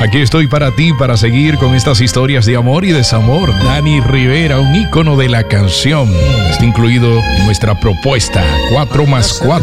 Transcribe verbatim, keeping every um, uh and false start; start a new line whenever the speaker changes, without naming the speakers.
Aquí estoy para ti, para seguir con estas historias de amor y desamor. Dani Rivera, un ícono de la canción. Está incluido en nuestra propuesta cuatro más cuatro.